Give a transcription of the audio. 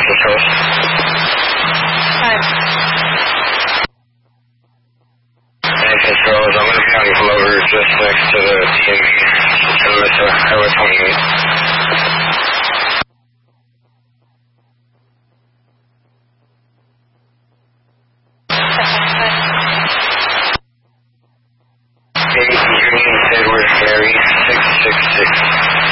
Charles. Hi. Hey, Charles, I'm going to be on your floor just next to the TME, Highway 28.